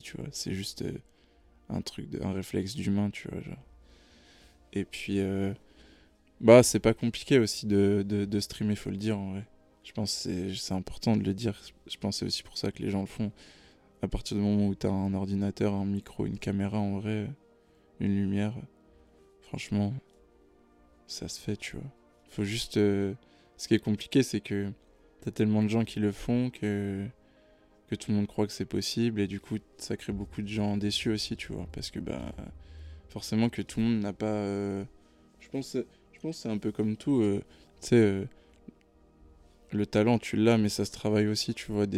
tu vois. C'est juste un réflexe d'humain, tu vois, genre. Et puis, bah, c'est pas compliqué aussi de streamer, faut le dire, en vrai. Je pense que c'est important de le dire. Je pense que c'est aussi pour ça que les gens le font. À partir du moment où t'as un ordinateur, un micro, une caméra, en vrai, une lumière, franchement, ça se fait, tu vois. Faut juste... Ce qui est compliqué, c'est que t'as tellement de gens qui le font que tout le monde croit que c'est possible, et du coup, ça crée beaucoup de gens déçus aussi, tu vois. Parce que, bah, forcément que tout le monde n'a pas... je pense que c'est un peu comme tout. Tu sais, le talent, tu l'as, mais ça se travaille aussi, tu vois.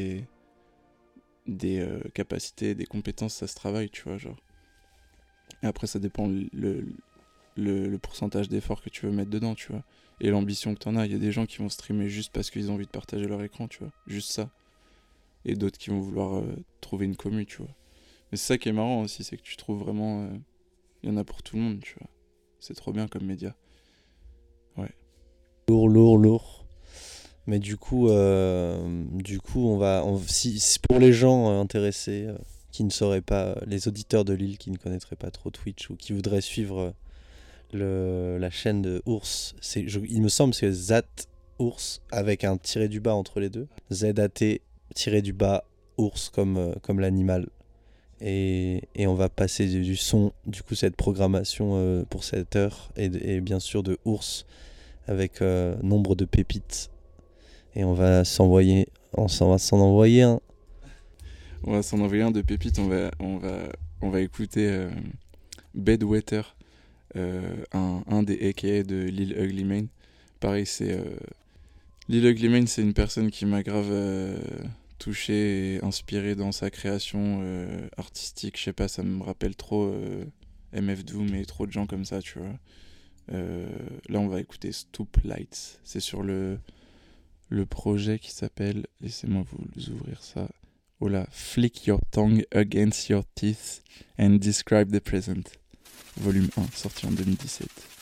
Des capacités, des compétences, ça se travaille, tu vois, genre. Et après, ça dépend le pourcentage d'effort que tu veux mettre dedans, tu vois. Et l'ambition que t'en as. Il y a des gens qui vont streamer juste parce qu'ils ont envie de partager leur écran, tu vois. Juste ça. Et d'autres qui vont vouloir trouver une commu, tu vois. Mais c'est ça qui est marrant aussi, c'est que tu trouves vraiment... Il y en a pour tout le monde, tu vois. C'est trop bien comme média. Ouais. Lourd, lourd, lourd. Mais du coup, si pour les gens intéressés, qui ne sauraient pas, les auditeurs de Lille qui ne connaîtraient pas trop Twitch ou qui voudraient suivre la chaîne de Ours, il me semble que c'est Zat Ours avec un tiré du bas entre les deux. ZAT tiré du bas Ours comme l'animal. Et on va passer du son, du coup, cette programmation pour cette heure et bien sûr de Ours avec nombre de pépites. Et on va s'en envoyer un. On va s'en envoyer un de pépite. On va écouter Bedwetter, un des AKA de Lil Ugly Mane. Pareil, Lil Ugly Mane, c'est une personne qui m'a grave touché et inspiré dans sa création artistique. Je sais pas, ça me rappelle trop MF Doom et trop de gens comme ça, tu vois. Là, on va écouter Stoop Lights. C'est sur le projet qui s'appelle, laissez-moi vous ouvrir ça. Oh là, Flick Your Tongue Against Your Teeth and Describe the Present. Volume 1, sorti en 2017.